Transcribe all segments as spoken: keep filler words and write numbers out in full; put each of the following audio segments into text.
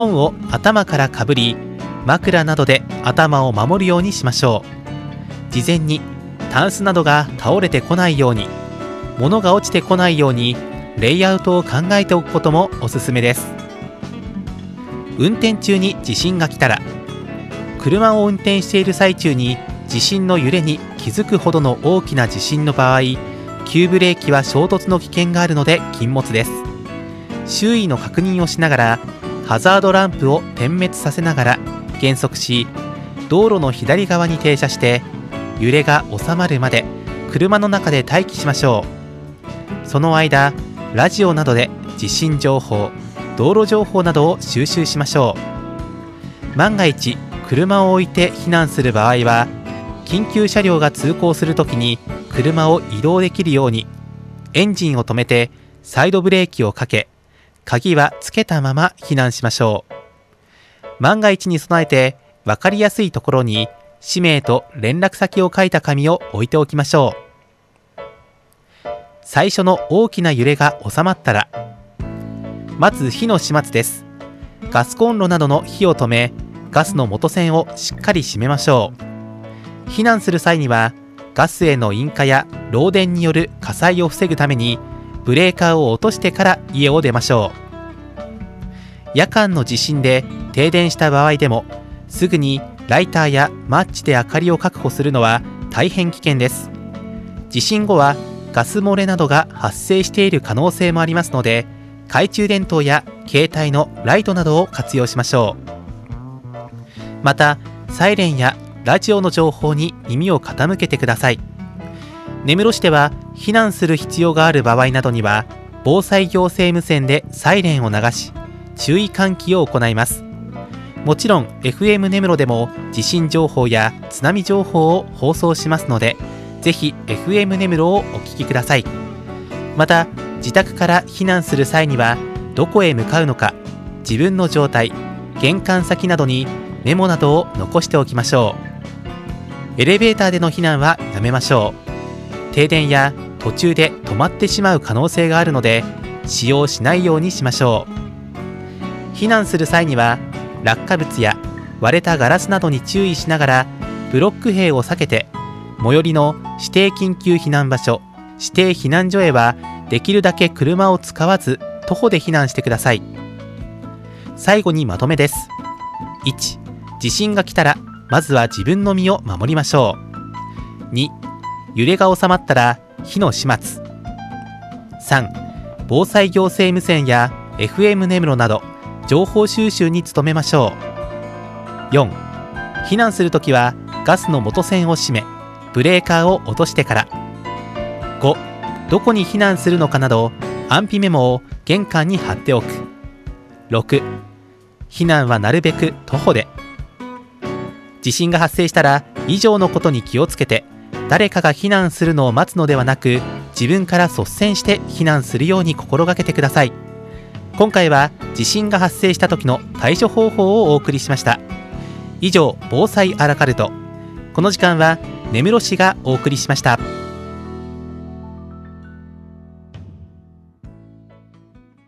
本を頭からかぶり、枕などで頭を守るようにしましょう。事前にタンスなどが倒れてこないように、物が落ちてこないようにレイアウトを考えておくこともおすすめです。運転中に地震が来たら、車を運転している最中に地震の揺れに気づくほどの大きな地震の場合、急ブレーキは衝突の危険があるので禁物です。周囲の確認をしながら、ハザードランプを点滅させながら減速し、道路の左側に停車して、揺れが収まるまで車の中で待機しましょう。その間、ラジオなどで地震情報、道路情報などを収集しましょう。万が一車を置いて避難する場合は、緊急車両が通行するときに車を移動できるようにエンジンを止めてサイドブレーキをかけ、鍵はつけたまま避難しましょう。万が一に備えて分かりやすいところに氏名と連絡先を書いた紙を置いておきましょう。最初の大きな揺れが収まったら、まず火の始末です。ガスコンロなどの火を止め、ガスの元栓をしっかり閉めましょう。避難する際には、ガスへの引火や漏電による火災を防ぐためにブレーカーを落としてから家を出ましょう。夜間の地震で停電した場合でも、すぐにライターやマッチで明かりを確保するのは大変危険です。地震後はガス漏れなどが発生している可能性もありますので、懐中電灯や携帯のライトなどを活用しましょう。また、サイレンやラジオの情報に耳を傾けてください。根室市では避難する必要がある場合などには、防災行政無線でサイレンを流し、注意喚起を行います。もちろん エフエム 根室でも地震情報や津波情報を放送しますので、ぜひ エフエム 根室をお聞きください。また、自宅から避難する際にはどこへ向かうのか、自分の状態、玄関先などにメモなどを残しておきましょう。エレベーターでの避難はやめましょう。停電や途中で止まってしまう可能性があるので、使用しないようにしましょう。避難する際には落下物や割れたガラスなどに注意しながら、ブロック塀を避けて、最寄りの指定緊急避難場所、指定避難所へはできるだけ車を使わず徒歩で避難してください。最後にまとめです。いち、地震が来たらまずは自分の身を守りましょう。に、揺れが収まったら火の始末。さん、防災行政無線や エフエム 根室など情報収集に努めましょう。よん、避難するときはガスの元栓を閉め、ブレーカーを落としてから。ご、どこに避難するのかなど安否メモを玄関に貼っておく。ろく、避難はなるべく徒歩で。地震が発生したら以上のことに気をつけて、誰かが避難するのを待つのではなく、自分から率先して避難するように心がけてください。今回は地震が発生した時の対処方法をお送りしました。以上、防災アラカルト。この時間は根室市がお送りしました。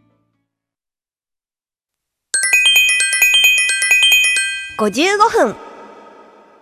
ごじゅうごふん